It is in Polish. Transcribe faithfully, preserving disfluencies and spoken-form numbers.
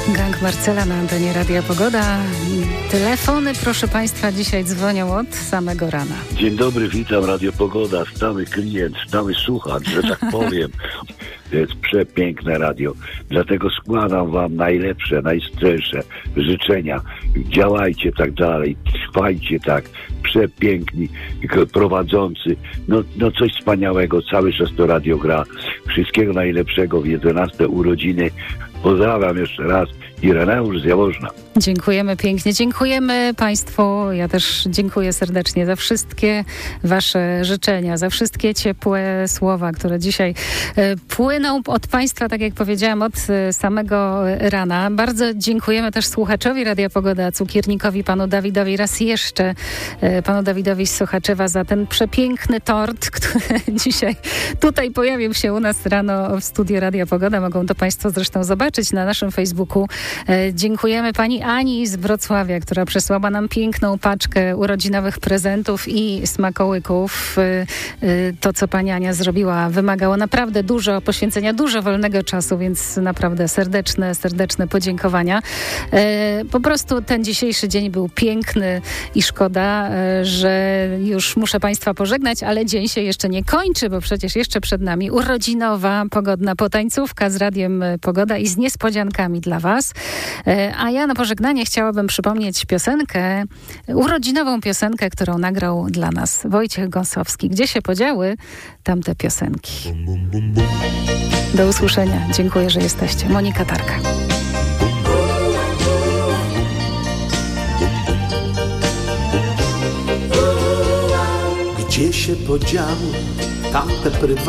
Gang Marcela na antenie Radia Pogoda. Telefony, proszę Państwa, dzisiaj dzwonią od samego rana. Dzień dobry, witam Radio Pogoda, stały klient, stały słuchacz, że tak powiem. To jest przepiękne radio. Dlatego składam wam najlepsze, najstrzelsze życzenia. Działajcie tak dalej, trwajcie tak. Przepiękni prowadzący. No, no coś wspaniałego. Cały czas to radio gra. Wszystkiego najlepszego w jedenaste urodziny. Pozdrawiam jeszcze raz. Ireneusz z Jaworzna. Dziękujemy pięknie. Dziękujemy Państwu. Ja też dziękuję serdecznie za wszystkie Wasze życzenia, za wszystkie ciepłe słowa, które dzisiaj e, płyną od Państwa, tak jak powiedziałam, od e, samego rana. Bardzo dziękujemy też słuchaczowi Radia Pogoda, cukiernikowi, panu Dawidowi, raz jeszcze e, panu Dawidowi z Sochaczewa za ten przepiękny tort, który dzisiaj tutaj pojawił się u nas rano w studiu Radia Pogoda. Mogą to Państwo zresztą zobaczyć na naszym Facebooku. E, dziękujemy pani Ani z Wrocławia, która przesłała nam piękną paczkę urodzinowych prezentów i smakołyków. To, co pani Ania zrobiła, wymagało naprawdę dużo poświęcenia, dużo wolnego czasu, więc naprawdę serdeczne, serdeczne podziękowania. Po prostu ten dzisiejszy dzień był piękny i szkoda, że już muszę Państwa pożegnać, ale dzień się jeszcze nie kończy, bo przecież jeszcze przed nami urodzinowa, pogodna potańcówka z Radiem Pogoda i z niespodziankami dla Was. A ja na pożegnanie chciałabym przypomnieć piosenkę, urodzinową piosenkę, którą nagrał dla nas Wojciech Gąsowski. Gdzie się podziały tamte piosenki? Do usłyszenia. Dziękuję, że jesteście. Monika Tarka. Gdzie się podziały tamte prywatne